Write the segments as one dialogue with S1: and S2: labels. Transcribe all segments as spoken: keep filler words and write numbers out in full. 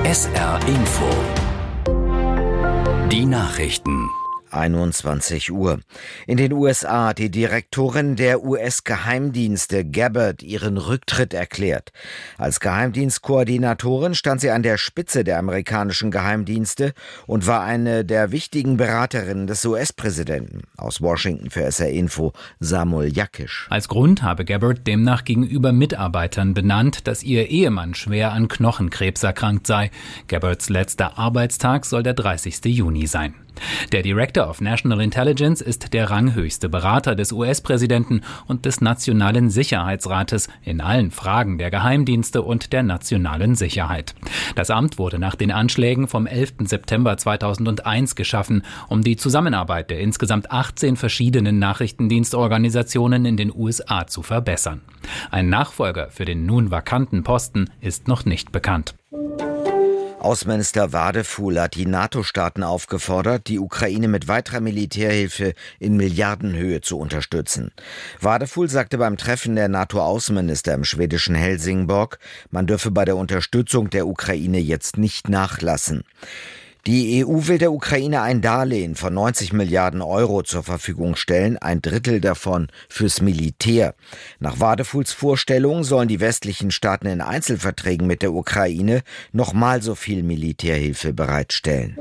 S1: S R Info. Die Nachrichten.
S2: einundzwanzig Uhr. In den U S A hat die Direktorin der U S-Geheimdienste Gabbard ihren Rücktritt erklärt. Als Geheimdienstkoordinatorin stand sie an der Spitze der amerikanischen Geheimdienste und war eine der wichtigen Beraterinnen des U S-Präsidenten. Aus Washington für S R Info Samuel Jakisch.
S3: Als Grund habe Gabbard demnach gegenüber Mitarbeitern benannt, dass ihr Ehemann schwer an Knochenkrebs erkrankt sei. Gabbards letzter Arbeitstag soll der dreißigste Juni sein. Der Director of National Intelligence ist der ranghöchste Berater des U S-Präsidenten und des Nationalen Sicherheitsrates in allen Fragen der Geheimdienste und der nationalen Sicherheit. Das Amt wurde nach den Anschlägen vom elften September zweitausendeins geschaffen, um die Zusammenarbeit der insgesamt achtzehn verschiedenen Nachrichtendienstorganisationen in den U S A zu verbessern. Ein Nachfolger für den nun vakanten Posten ist noch nicht bekannt.
S2: Außenminister Wadefuhl hat die NATO-Staaten aufgefordert, die Ukraine mit weiterer Militärhilfe in Milliardenhöhe zu unterstützen. Wadefuhl sagte beim Treffen der NATO-Außenminister im schwedischen Helsingborg, man dürfe bei der Unterstützung der Ukraine jetzt nicht nachlassen. Die E U will der Ukraine ein Darlehen von neunzig Milliarden Euro zur Verfügung stellen, ein Drittel davon fürs Militär. Nach Wadefuhls Vorstellung sollen die westlichen Staaten in Einzelverträgen mit der Ukraine nochmal so viel Militärhilfe bereitstellen.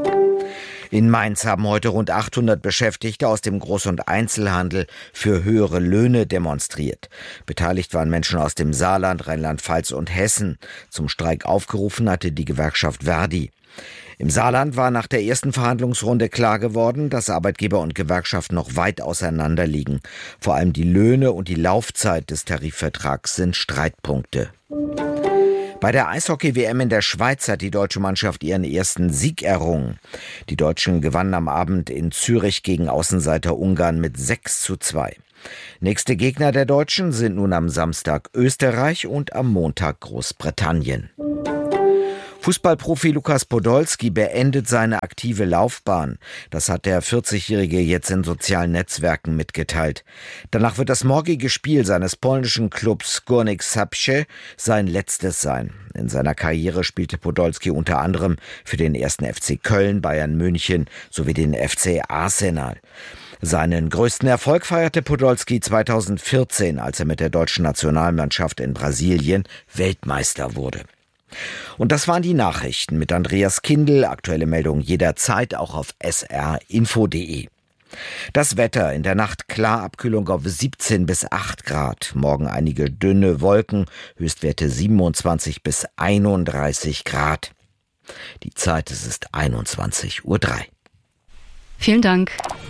S2: In Mainz haben heute rund achthundert Beschäftigte aus dem Groß- und Einzelhandel für höhere Löhne demonstriert. Beteiligt waren Menschen aus dem Saarland, Rheinland-Pfalz und Hessen. Zum Streik aufgerufen hatte die Gewerkschaft Verdi. Im Saarland war nach der ersten Verhandlungsrunde klar geworden, dass Arbeitgeber und Gewerkschaft noch weit auseinander liegen. Vor allem die Löhne und die Laufzeit des Tarifvertrags sind Streitpunkte. Bei der Eishockey-W M in der Schweiz hat die deutsche Mannschaft ihren ersten Sieg errungen. Die Deutschen gewannen am Abend in Zürich gegen Außenseiter Ungarn mit sechs zu zwei. Nächste Gegner der Deutschen sind nun am Samstag Österreich und am Montag Großbritannien. Fußballprofi Lukas Podolski beendet seine aktive Laufbahn. Das hat der vierzigjährige jetzt in sozialen Netzwerken mitgeteilt. Danach wird das morgige Spiel seines polnischen Clubs Górnik Zabrze sein letztes sein. In seiner Karriere spielte Podolski unter anderem für den ersten F C Köln, Bayern München sowie den F C Arsenal. Seinen größten Erfolg feierte Podolski zweitausendvierzehn, als er mit der deutschen Nationalmannschaft in Brasilien Weltmeister wurde. Und das waren die Nachrichten mit Andreas Kindl. Aktuelle Meldungen jederzeit auch auf s r info punkt d e. Das Wetter: in der Nacht klar, Abkühlung auf siebzehn bis acht Grad. Morgen einige dünne Wolken, Höchstwerte siebenundzwanzig bis einunddreißig Grad. Die Zeit, es ist einundzwanzig Uhr drei.
S4: Vielen Dank.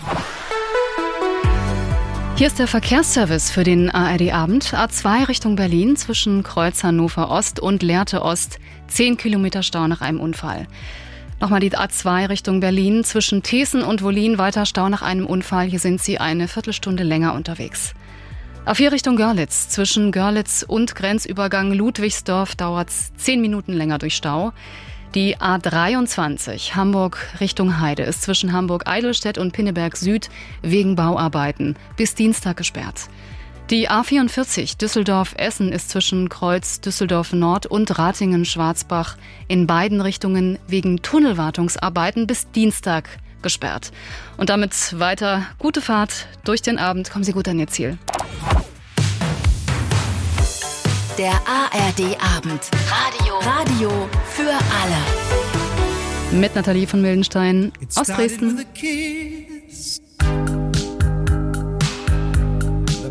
S4: Hier ist der Verkehrsservice für den A R D-Abend. A zwei Richtung Berlin zwischen Kreuz Hannover Ost und Lehrte Ost. zehn Kilometer Stau nach einem Unfall. Nochmal die A zwei Richtung Berlin zwischen Thesen und Wollin. Weiter Stau nach einem Unfall. Hier sind Sie eine Viertelstunde länger unterwegs. A vier Richtung Görlitz. Zwischen Görlitz und Grenzübergang Ludwigsdorf dauert es zehn Minuten länger durch Stau. Die A dreiundzwanzig Hamburg Richtung Heide ist zwischen Hamburg-Eidelstedt und Pinneberg Süd wegen Bauarbeiten bis Dienstag gesperrt. Die A vierundvierzig Düsseldorf-Essen ist zwischen Kreuz Düsseldorf Nord und Ratingen-Schwarzbach in beiden Richtungen wegen Tunnelwartungsarbeiten bis Dienstag gesperrt. Und damit weiter gute Fahrt durch den Abend. Kommen Sie gut an Ihr Ziel.
S5: Der A R D-Abend. Radio. Radio für alle.
S4: Mit Nathalie von Mildenstein aus Dresden.